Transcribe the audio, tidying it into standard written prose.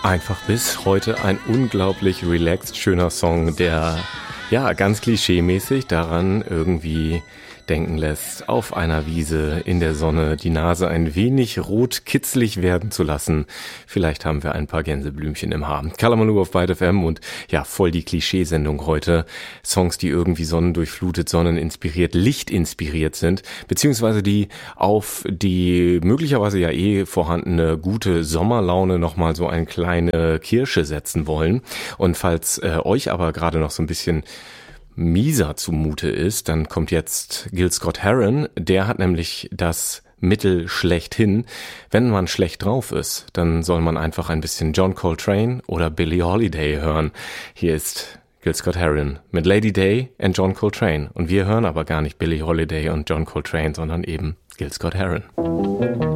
Einfach bis heute ein unglaublich relaxed schöner Song, der ja ganz klischeemäßig daran irgendwie denken lässt, auf einer Wiese in der Sonne die Nase ein wenig rot kitzlig werden zu lassen. Vielleicht haben wir ein paar Gänseblümchen im Haar. Kalamanoo auf Byte FM und ja, voll die Klischeesendung heute. Songs, die irgendwie sonnendurchflutet, sonneninspiriert, lichtinspiriert sind, beziehungsweise die auf die möglicherweise ja vorhandene gute Sommerlaune nochmal so eine kleine Kirsche setzen wollen. Und falls euch aber gerade noch so ein bisschen mieser zumute ist, dann kommt jetzt Gil Scott-Heron. Der hat nämlich das Mittel schlechthin. Wenn man schlecht drauf ist, dann soll man einfach ein bisschen John Coltrane oder Billie Holiday hören. Hier ist Gil Scott-Heron mit Lady Day und John Coltrane. Und wir hören aber gar nicht Billie Holiday und John Coltrane, sondern eben Gil Scott-Heron.